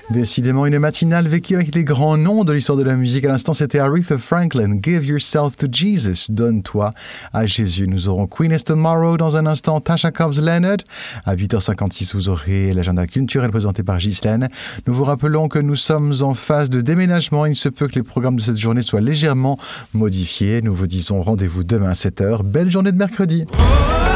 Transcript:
Décidément une matinale vécue avec les grands noms de l'histoire de la musique. À l'instant, c'était Aretha Franklin, Give Yourself to Jesus, donne-toi à Jésus. Nous aurons Queen as Tomorrow dans un instant, Tasha Cobbs Leonard. À 8h56, vous aurez l'agenda culturel présenté par Ghislaine. Nous vous rappelons que nous sommes en phase de déménagement. Il se peut que les programmes de cette journée soient légèrement modifiés. Nous vous disons rendez-vous demain à 7h. Belle journée de mercredi.